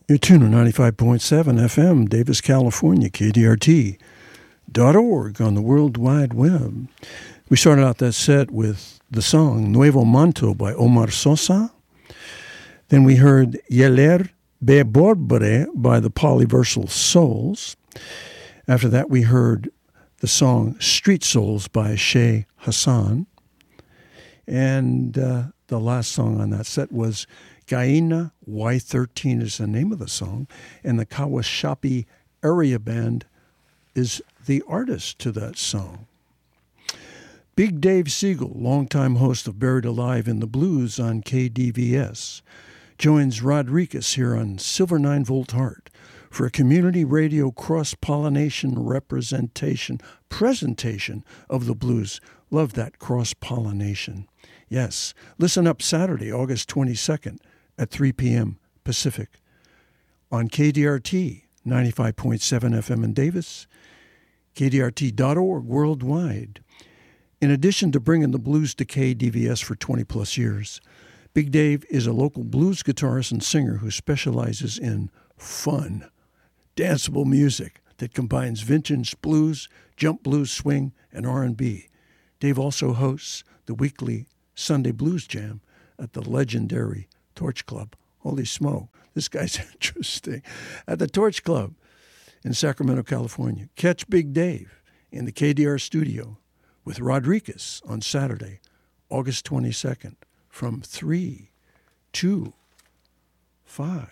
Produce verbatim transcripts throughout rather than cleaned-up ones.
You're tuning ninety-five point seven F M, Davis, California, K D R T dot org on the World Wide Web. We started out that set with the song Nuevo Manto by Omar Sosa. Then we heard Yeler Be Borbore by the Polyversal Souls. After that, we heard the song Street Souls by Shea Hassan. And uh, the last song on that set was Gaina Y thirteen is the name of the song, and the Kawashapi Area Band is the artist to that song. Big Dave Siegel, longtime host of Buried Alive in the Blues on K D V S, joins Rodriguez here on Silver nine Volt Heart for a community radio cross-pollination representation, presentation of the blues. Love that cross-pollination. Yes, listen up Saturday, August twenty-second at three p.m. Pacific on K D R T, ninety-five point seven F M in Davis, K D R T dot org worldwide. In addition to bringing the blues to K D V S for twenty plus years, Big Dave is a local blues guitarist and singer who specializes in fun, danceable music that combines vintage blues, jump blues, swing, and R and B. Dave also hosts the weekly Sunday Blues Jam at the legendary Torch Club. Holy smoke, this guy's interesting. At the Torch Club in Sacramento, California. Catch Big Dave in the K D R studio with Rodriguez on Saturday, August twenty-second from three to five.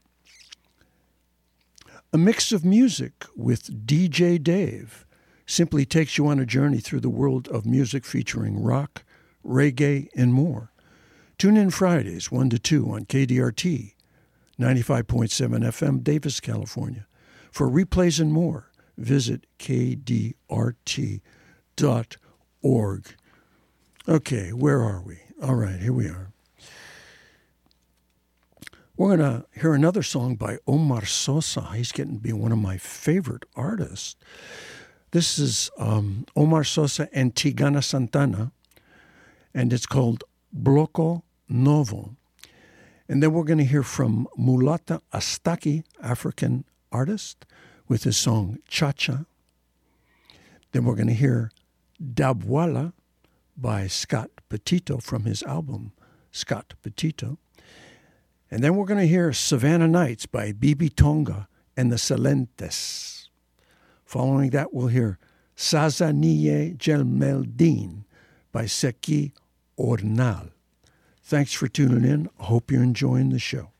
A mix of music with D J Dave simply takes you on a journey through the world of music featuring rock, reggae, and more. Tune in Fridays, one to two on K D R T, ninety-five point seven F M, Davis, California. For replays and more, visit K D R T dot org. Okay, where are we? All right, here we are. We're going to hear another song by Omar Sosa. He's getting to be one of my favorite artists. This is um, Omar Sosa and Tigana Santana, and it's called Bloco Novo. And then we're going to hear from Mulata Astaki, African artist, with his song Cha-Cha. Then we're going to hear Dabwala by Scott Petito from his album Scott Petito. And then we're going to hear Savannah Nights by Bibi Tonga and the Celentes. Following that, we'll hear Sazaniye Jelmeldin by Seki Ornal. Thanks for tuning in. I hope you're enjoying the show.